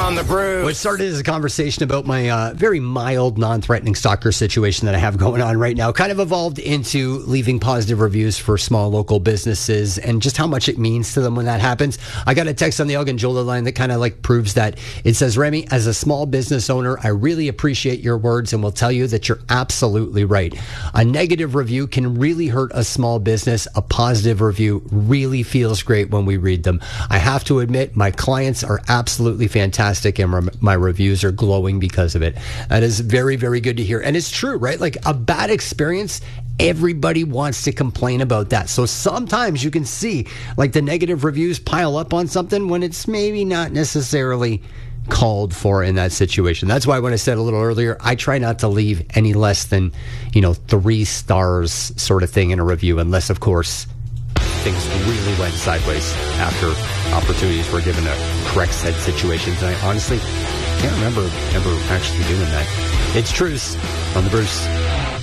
on the Bruce. What started as a conversation about my very mild, non-threatening stalker situation that I have going on right now kind of evolved into leaving positive reviews for small local businesses and just how much it means to them when that happens. I got a text on the Elgin Jola line that kind of like proves that. It says, Remy, as a small business owner, I really appreciate your words and will tell you that you're absolutely right. A negative review can really hurt a small business. A positive review really feels great when we read them. I have to admit, my clients are absolutely fantastic and my reviews are glowing because of it. That is very, very good to hear. And it's true, right? Like a bad experience, everybody wants to complain about that. So sometimes you can see like the negative reviews pile up on something when it's maybe not necessarily called for in that situation. That's why when I said a little earlier, I try not to leave any less than, 3 stars sort of thing in a review, unless of course things really went sideways after opportunities were given to correct said situations. And I honestly can't remember ever actually doing that. It's Truce on the Bruce.